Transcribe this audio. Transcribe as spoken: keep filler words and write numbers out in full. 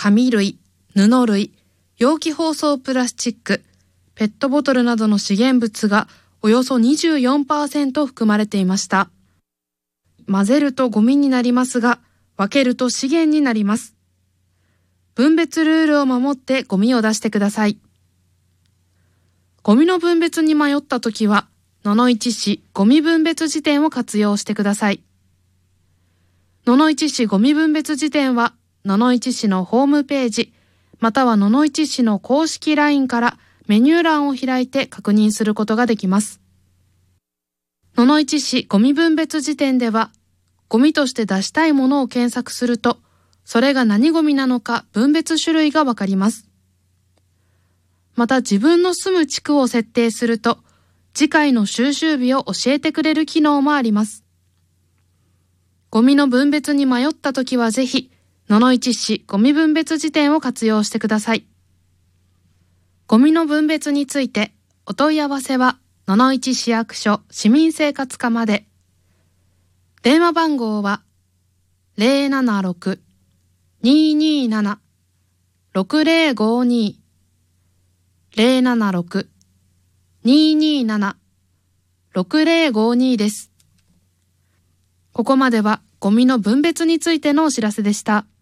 紙類、布類、容器包装プラスチック、ペットボトルなどの資源物がおよそ にじゅうよんパーセント 含まれていました。混ぜるとゴミになりますが、分けると資源になります。分別ルールを守ってゴミを出してください。ゴミの分別に迷ったときは、野々市市ゴミ分別辞典を活用してください。野々市市ゴミ分別辞典は、野々市市のホームページ、または野々市市の公式 ライン からメニュー欄を開いて確認することができます。野々市市ゴミ分別辞典では、ゴミとして出したいものを検索すると、それが何ゴミなのか分別種類がわかります。また自分の住む地区を設定すると、次回の収集日を教えてくれる機能もあります。ゴミの分別に迷ったときはぜひ、野々市市ゴミ分別辞典を活用してください。ゴミの分別について、お問い合わせは、野々市市役所市民生活課まで。電話番号は、ゼロななろく にーにーなな ろくゼロごに ゼロななろく にーにーなな ろくゼロごに です。ここまではゴミの分別についてのお知らせでした。